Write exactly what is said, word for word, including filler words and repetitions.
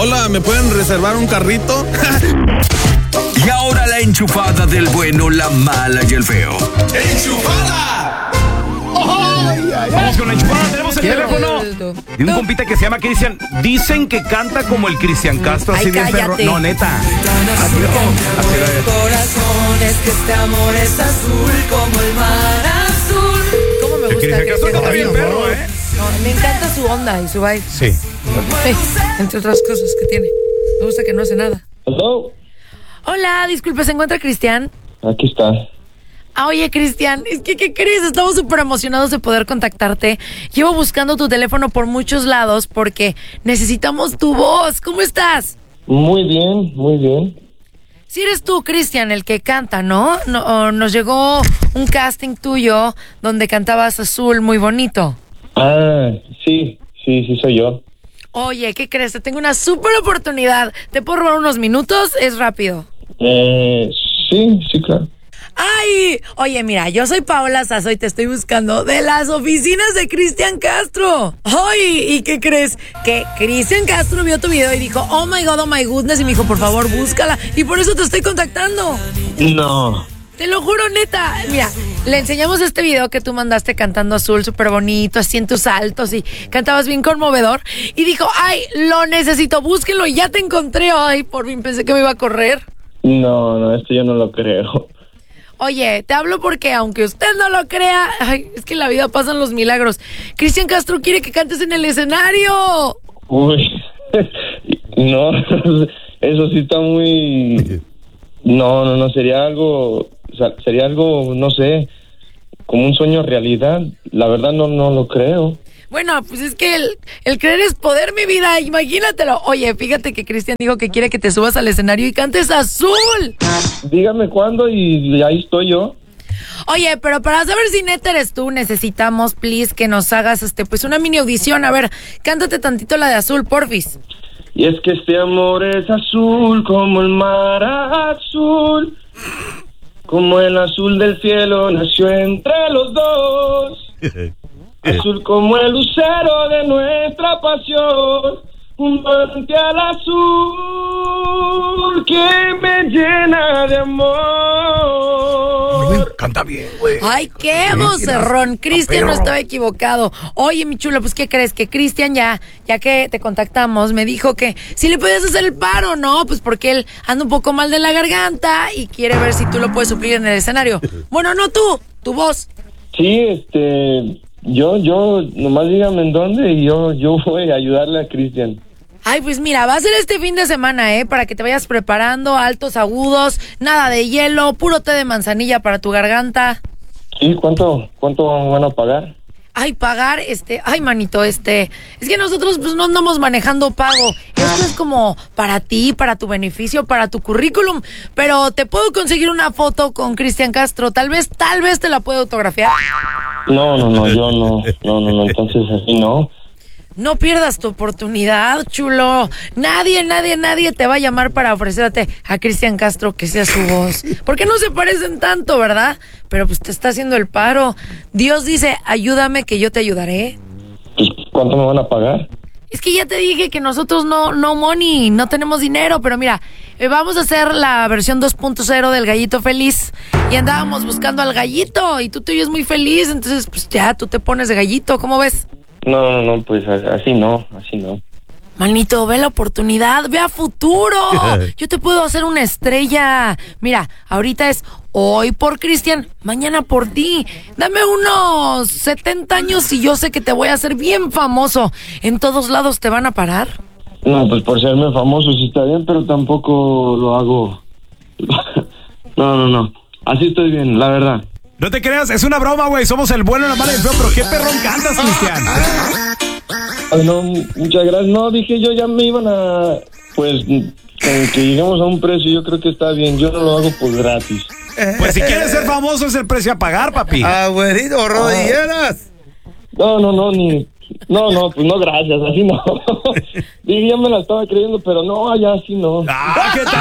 Hola, ¿me pueden reservar un carrito? Y ahora la enchufada del bueno, la mala y el feo. ¡Enchufada! Ay, ay, ay. Vamos con la enchufada, tenemos el teléfono de un compita que se llama Cristian. Dicen que canta como el Cristian Castro, así Ay, bien perro. cállate. No, neta. Así es. Corazones, que este amor es azul como el mar azul. ¿Cómo me El gusta Cristian Castro canta bien perro, ¿eh? No, me encanta su onda y su vibe. Sí. Sí, entre otras cosas que tiene. Me gusta que no hace nada. Hello. Hola, disculpe, ¿se encuentra Cristian? Aquí está. Ah, oye, Cristian, es que, ¿qué crees? Estamos súper emocionados de poder contactarte. Llevo buscando tu teléfono por muchos lados porque necesitamos tu voz. ¿Cómo estás? Muy bien, muy bien. Si eres tú, Cristian, el que canta, ¿no? no nos llegó un casting tuyo donde cantabas Azul muy bonito. Ah, sí, sí, sí soy yo. Oye, ¿qué crees? Te tengo una súper oportunidad. ¿Te puedo robar unos minutos? Es rápido. Eh, sí, sí, claro. ¡Ay! Oye, mira, yo soy Paola Sazo y te estoy buscando de las oficinas de Cristian Castro. ¡Ay! ¿Y qué crees? Que Cristian Castro vio tu video y dijo, oh my God, oh my goodness, y me dijo, por favor, búscala. Y por eso te estoy contactando. No. Te lo juro, neta. Mira, le enseñamos este video que tú mandaste cantando Azul, súper bonito, así en tus saltos y cantabas bien conmovedor. Y dijo, ay, lo necesito, búsquenlo y ya te encontré. Ay, por fin pensé que me iba a correr. No, no, esto yo no lo creo. Oye, te hablo porque aunque usted no lo crea, ay, es que en la vida pasan los milagros. Cristian Castro quiere que cantes en el escenario. Uy, no, eso sí está muy... No, no, no, sería algo, o sea, sería algo, no sé, como un sueño realidad. La verdad no, no lo creo. Bueno, pues es que el, el creer es poder, mi vida, imagínatelo. Oye, fíjate que Cristian dijo que quiere que te subas al escenario y cantes Azul. Dígame cuándo y ahí estoy yo. Oye, pero para saber si neta eres tú, necesitamos, please, que nos hagas este, pues una mini audición. A ver, cántate tantito la de Azul, porfis. Y es que este amor es azul como el mar azul, como el azul del cielo nació entre los dos. Azul como el lucero de nuestra pasión, un manantial azul que me llena de amor. Oye, canta bien, güey. Ay, qué vocerrón. Cristian no estaba equivocado. Oye, mi chulo, pues, ¿qué crees? Que Cristian ya, ya que te contactamos, me dijo que si le podías hacer el paro, ¿no? Pues porque él anda un poco mal de la garganta y quiere ver si tú lo puedes suplir en el escenario. Bueno, no tú, tu voz. Sí, este... Yo, yo, nomás dígame en dónde y yo, yo voy a ayudarle a Cristian. Ay, pues mira, va a ser este fin de semana, ¿eh? Para que te vayas preparando, altos, agudos, nada de hielo, puro té de manzanilla para tu garganta. Sí, ¿cuánto, cuánto van a pagar? Ay, pagar, este, ay, manito, este, es que nosotros pues no andamos manejando pago. Esto es como para ti, para tu beneficio, para tu currículum. Pero te puedo conseguir una foto con Cristian Castro. Tal vez, tal vez te la puedo autografiar. No, no, no, yo no, no, no, no, entonces así no. No pierdas tu oportunidad, chulo. Nadie, nadie, nadie te va a llamar para ofrecerte a Cristian Castro que sea su voz. Porque no se parecen tanto, ¿verdad? Pero pues te está haciendo el paro. Dios dice, ayúdame que yo te ayudaré. Pues, ¿cuánto me van a pagar? Es que ya te dije que nosotros no, no money, no tenemos dinero, pero mira, eh, vamos a hacer la versión dos punto cero del Gallito Feliz. Y andábamos buscando al gallito y tú te oyes muy feliz, entonces pues ya tú te pones de gallito, ¿cómo ves? No, no, no, pues así no, así no. Manito, ve la oportunidad, ve a futuro. Yo te puedo hacer una estrella. Mira, ahorita es hoy por Cristian, mañana por ti. Dame unos setenta años y yo sé que te voy a hacer bien famoso. En todos lados te van a parar. No, pues por serme famoso sí está bien, pero tampoco lo hago. No, no, no. Así estoy bien, la verdad. No te creas, es una broma, güey. Somos el bueno, la mala y el feo, pero qué perrón cantas, Cristian. Ay, no, muchas gracias. No, dije yo ya me iban a... Pues, con que lleguemos a un precio, yo creo que está bien. Yo no lo hago por gratis. Pues si quieres ser famoso es el precio a pagar, papi. Abuelito, rodilleras. No, no, no, ni... No, no, pues no, gracias, así no. Dije, ya me la estaba creyendo, pero no, ya así no. Ah, ¿qué tal?